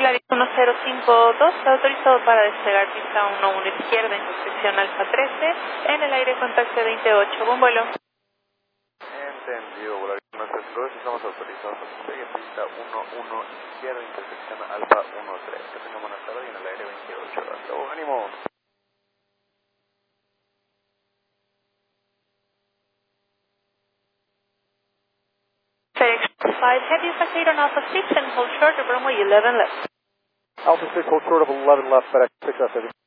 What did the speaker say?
Claro, 1052, autorizado para despegar pista 11 izquierda, intersección Alfa 13, en el aire con taxi 28, buen vuelo. Entendido, Volaris 132, estamos autorizados a despegue pista 11 izquierda, intersección Alfa 13. Que tenga buena tarde y en el aire 28. Hasta luego, ánimo. FedEx 5, heavy facade on Alpha 6 and hold short of runway 11 left. Alpha 6, hold short of 11 left, FedEx 6 Heavy.